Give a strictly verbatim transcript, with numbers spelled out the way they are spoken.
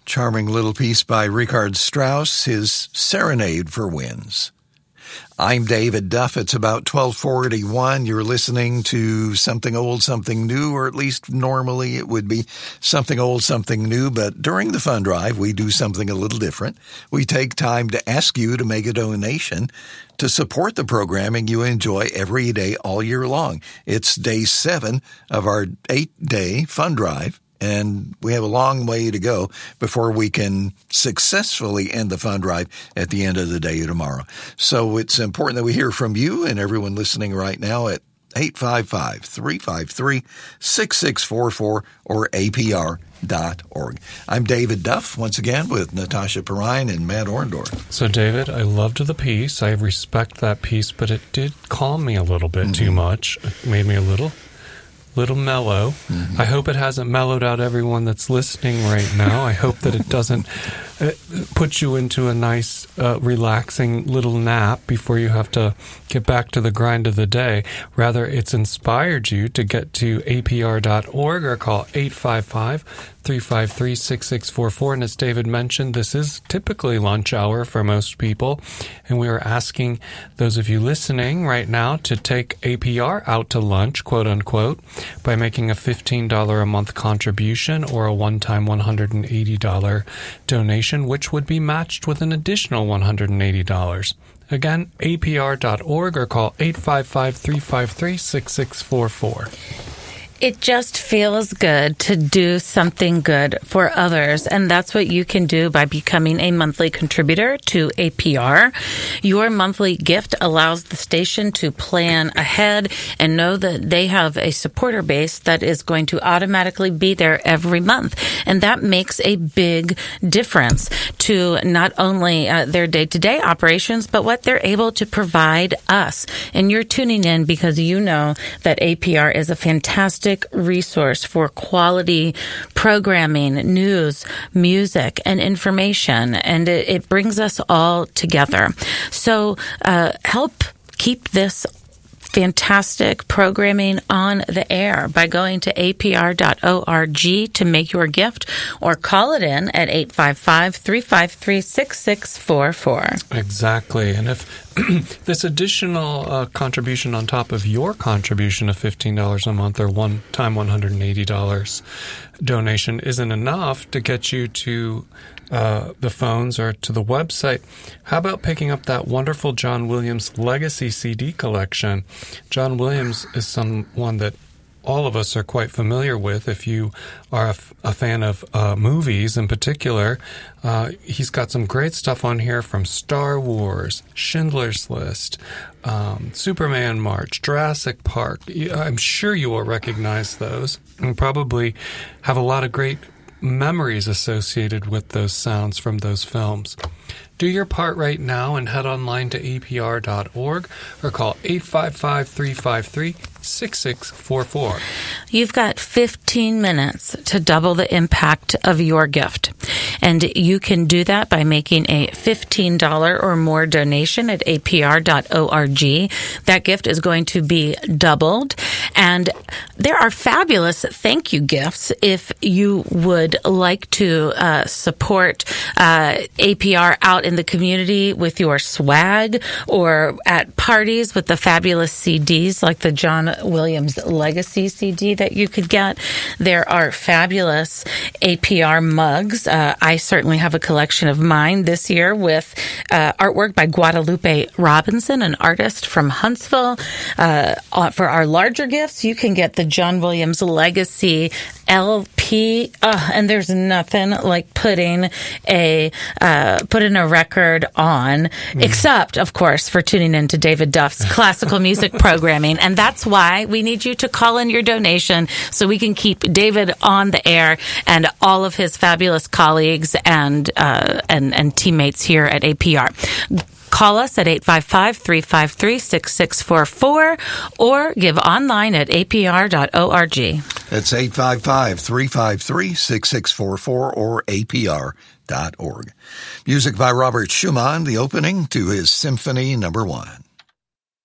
Charming little piece by Richard Strauss, his Serenade for Winds. I'm David Duff. It's about twelve forty-one. You're listening to Something Old, Something New, or at least normally it would be Something Old, Something New. But during the fund drive, we do something a little different. We take time to ask you to make a donation to support the programming you enjoy every day all year long. It's day seven of our eight-day fund drive. And we have a long way to go before we can successfully end the fund drive at the end of the day tomorrow. So it's important that we hear from you and everyone listening right now at eight five five, three five three, six six four four or A P R dot org. I'm David Duff, once again, with Natasha Perrine and Matt Orndorff. So, David, I loved the piece. I respect that piece, but it did calm me a little bit mm-hmm. too much. It made me a little... little mellow. Mm-hmm. I hope it hasn't mellowed out everyone that's listening right now. I hope that it doesn't uh, put you into a nice, uh, relaxing little nap before you have to get back to the grind of the day. Rather, it's inspired you to get to A P R dot org or call eight five five, three five three, six six four four. And as David mentioned, this is typically lunch hour for most people. And we are asking those of you listening right now to take A P R out to lunch, quote unquote, by making a fifteen dollars a month contribution or a one-time one hundred eighty dollars donation, which would be matched with an additional one hundred eighty dollars. Again, A P R dot org or call eight five five, three five three, six six four four. It just feels good to do something good for others, and that's what you can do by becoming a monthly contributor to A P R. Your monthly gift allows the station to plan ahead and know that they have a supporter base that is going to automatically be there every month, and that makes a big difference to not only uh, their day-to-day operations, but what they're able to provide us. And you're tuning in because you know that A P R is a fantastic resource for quality programming, news, music, and information, and it, it brings us all together. So uh, help keep this fantastic programming on the air by going to A P R dot org to make your gift, or call it in at eight five five, three five three, six six four four. Exactly. And if this additional uh, contribution on top of your contribution of fifteen dollars a month or one-time one hundred eighty dollars donation isn't enough to get you to uh, the phones or to the website, how about picking up that wonderful John Williams Legacy C D collection? John Williams is someone that all of us are quite familiar with. If you are a, f- a fan of uh, movies in particular, uh, he's got some great stuff on here from Star Wars, Schindler's List, um, Superman March, Jurassic Park. I'm sure you will recognize those and probably have a lot of great memories associated with those sounds from those films. Do your part right now and head online to A P R dot org or call eight five five, three five three, six six four four. You've got fifteen minutes to double the impact of your gift. And you can do that by making a fifteen dollars or more donation at A P R dot org. That gift is going to be doubled. And there are fabulous thank you gifts if you would like to uh, support uh, A P R out in the community with your swag, or at parties with the fabulous C Ds like the John Williams Legacy C D that you could get. There are fabulous A P R mugs. Uh, I certainly have a collection of mine this year with uh, artwork by Guadalupe Robinson, an artist from Huntsville. Uh, for our larger gifts, you can get the John Williams Legacy L P, uh, and there's nothing like putting a uh, putting a record on, mm. except, of course, for tuning in to David Duff's classical music programming. And that's why we need you to call in your donation so we can keep David on the air and all of his fabulous colleagues and uh, and, and teammates here at A P R. Call us at eight five five, three five three, six six four four or give online at A P R dot org. That's eight five five, three five three, six six four four or A P R dot org. Music by Robert Schumann, the opening to his Symphony Number One.